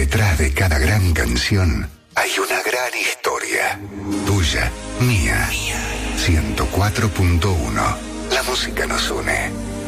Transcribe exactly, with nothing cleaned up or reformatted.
Detrás de cada gran canción hay una gran historia. Tuya, mía. ciento cuatro punto uno. La música nos une.